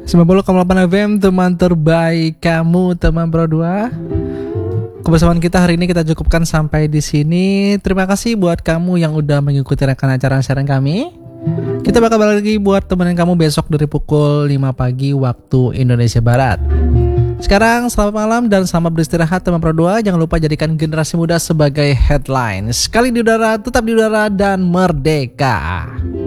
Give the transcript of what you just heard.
90,8 FM, teman terbaik kamu, teman Pro 2. Kebersamaan kita hari ini kita cukupkan sampai di sini. Terima kasih buat kamu yang udah mengikuti rekaman acara siaran kami. Kita bakal balik lagi buat temenin kamu besok dari pukul 5 pagi waktu Indonesia Barat. Sekarang selamat malam dan selamat beristirahat teman Pro 2. Jangan lupa jadikan generasi muda sebagai headline. Sekali di udara, tetap di udara dan merdeka.